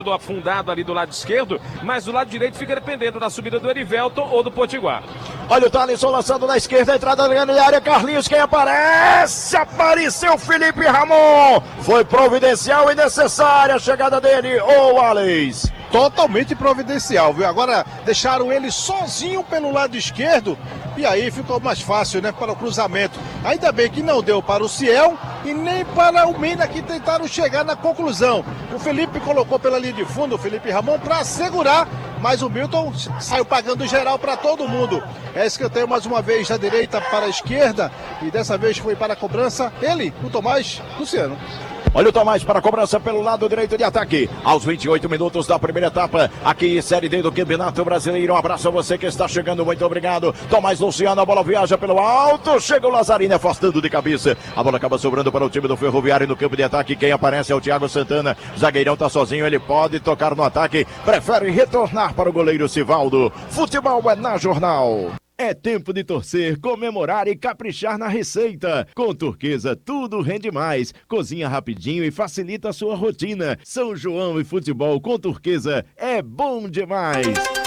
afundado ali do lado esquerdo, mas do lado direito fica dependendo da subida do Erivelton ou do Potiguar. Olha o Thalisson lançando na esquerda, entrada na grande área, Carlinhos, quem aparece? Apareceu Felipe Ramon, foi providencial e necessária a chegada dele, Alex. Totalmente providencial, viu? Agora deixaram ele sozinho pelo lado esquerdo e aí ficou mais fácil, né, para o cruzamento. Ainda bem que não deu para o Ciel e nem para o Mina, que tentaram chegar na conclusão. O Felipe colocou pela linha de fundo, o Felipe Ramon, para segurar, mas o Milton saiu pagando geral para todo mundo. É escanteio mais uma vez da direita para a esquerda e dessa vez foi para a cobrança ele, o Tomás Luciano. Olha o Tomás para a cobrança pelo lado direito de ataque. Aos 28 minutos da primeira etapa, aqui Série D do Campeonato Brasileiro. Um abraço a você que está chegando, muito obrigado. Tomás Luciano, a bola viaja pelo alto. Chega o Lazzarini afastando de cabeça. A bola acaba sobrando para o time do Ferroviário no campo de ataque. Quem aparece é o Thiago Santana. Zagueirão está sozinho, ele pode tocar no ataque. Prefere retornar para o goleiro Sivaldo. Futebol é na Jornal. É tempo de torcer, comemorar e caprichar na receita. Com Turquesa, tudo rende mais. Cozinha rapidinho e facilita a sua rotina. São João e futebol com Turquesa é bom demais.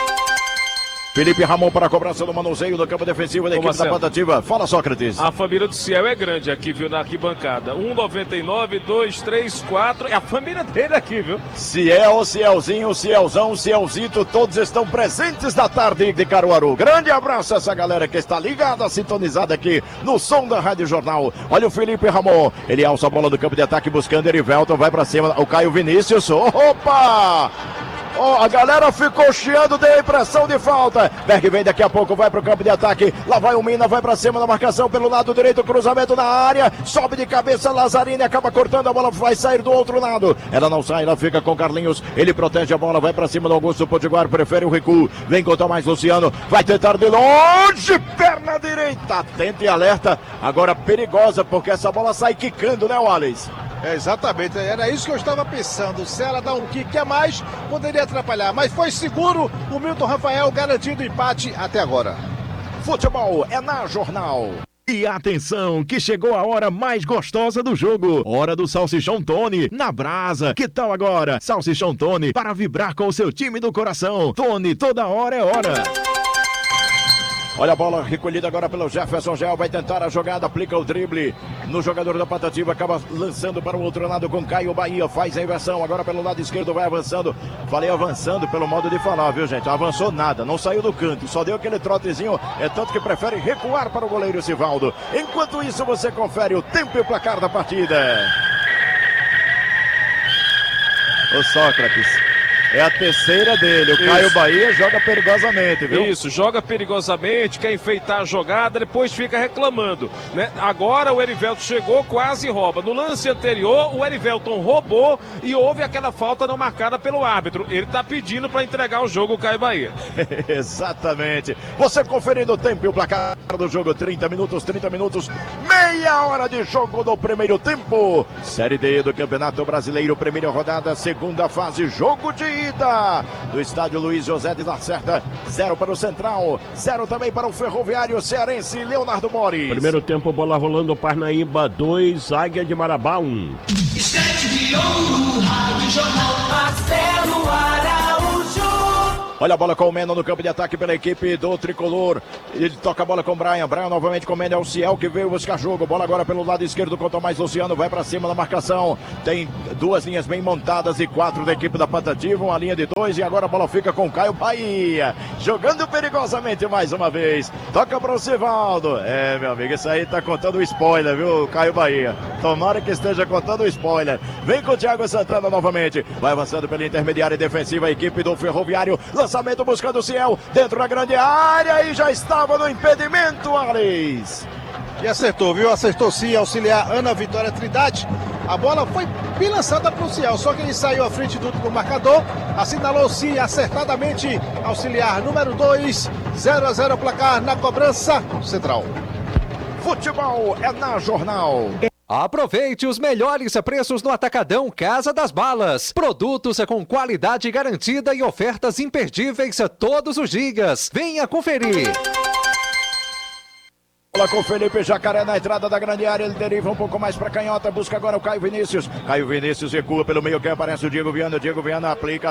Felipe Ramon para a cobrança do manuseio do campo defensivo da equipe da Patativa. Fala, Sócrates. A família do Ciel é grande aqui, viu, na arquibancada. 1,99, 2, 3, 4. É a família dele aqui, viu? Ciel, Cielzinho, Cielzão, Cielzito, todos estão presentes da tarde de Caruaru. Grande abraço a essa galera que está ligada, sintonizada aqui no som da Rádio Jornal. Olha o Felipe Ramon. Ele alça a bola do campo de ataque buscando Erivelton. Vai para cima. O Caio Vinícius. Opa! A galera ficou chiando, deu a impressão de falta. Berg vem daqui a pouco, vai pro campo de ataque. Lá vai o Mina, vai pra cima da marcação pelo lado direito, cruzamento na área. Sobe de cabeça, Lazzarini acaba cortando a bola, vai sair do outro lado. Ela não sai, ela fica com Carlinhos. Ele protege a bola, vai pra cima do Augusto Potiguar, prefere o recuo. Vem com o Tomás Luciano, vai tentar de longe, perna direita. Atento e alerta, agora perigosa, porque essa bola sai quicando, né, Wallace? Exatamente, era isso que eu estava pensando. Se ela dá um kick a mais, poderia atrapalhar, mas foi seguro. O Milton Rafael garantindo o empate até agora. Futebol é na Jornal. E atenção, que chegou a hora mais gostosa do jogo. Hora do Salsichão Tony, na brasa. Que tal agora? Salsichão Tony, para vibrar com o seu time do coração. Tony, toda hora é hora. Olha a bola recolhida agora pelo Jefferson Gel, vai tentar a jogada, aplica o drible no jogador da Patativa, acaba lançando para o outro lado com Caio Bahia, faz a inversão, agora pelo lado esquerdo vai avançando. Falei avançando pelo modo de falar, viu, gente? Avançou nada, não saiu do canto, só deu aquele trotezinho, é tanto que prefere recuar para o goleiro Sivaldo. Enquanto isso, você confere o tempo e o placar da partida. Ô Sócrates, é a terceira dele, o Caio Bahia joga perigosamente, viu? Isso, joga perigosamente, quer enfeitar a jogada, depois fica reclamando, né? Agora o Erivelton chegou, quase rouba. No lance anterior, o Erivelton roubou e houve aquela falta não marcada pelo árbitro. Ele tá pedindo para entregar o jogo, o Caio Bahia. Exatamente. Você conferindo o tempo e o placar do jogo, 30 minutos, meia hora de jogo do primeiro tempo. Série D do Campeonato Brasileiro, primeira rodada, segunda fase, jogo de do estádio Luiz José de Lacerda, 0 para o Central, 0 também para o Ferroviário Cearense, Leonardo Mores. Primeiro tempo, bola rolando, Parnaíba 2, Águia de Marabá 1. Estante de ouro, Rádio Jornal, Marcelo Araújo. Olha a bola com o Meno no campo de ataque pela equipe do Tricolor. Ele toca a bola com o Brian. Brian novamente com o Meno. É o Ciel que veio buscar jogo. Bola agora pelo lado esquerdo com o Tomás Luciano. Vai para cima da marcação. Tem duas linhas bem montadas e 4 da equipe da Patativa. Uma linha de 2 e agora a bola fica com o Caio Bahia. Jogando perigosamente mais uma vez. Toca para o Sivaldo. É, meu amigo, isso aí tá contando o spoiler, viu, Caio Bahia? Tomara que esteja contando o spoiler. Vem com o Thiago Santana novamente. Vai avançando pela intermediária defensiva a equipe do Ferroviário. Lançamento buscando o Ciel dentro da grande área e já estava no impedimento, Alex. E acertou, viu? Acertou sim, auxiliar Ana Vitória Trindade. A bola foi bem lançada para o Ciel, só que ele saiu à frente do último marcador. Assinalou sim acertadamente auxiliar número 2, 0-0 placar na cobrança central. Futebol é na Jornal. Aproveite os melhores preços no Atacadão Casa das Balas. Produtos com qualidade garantida e ofertas imperdíveis todos os dias. Venha conferir. Bola com o Felipe Jacaré na entrada da grande área, ele deriva um pouco mais para canhota, busca agora o Caio Vinícius. Caio Vinícius recua pelo meio, que aparece o Diego Viana aplica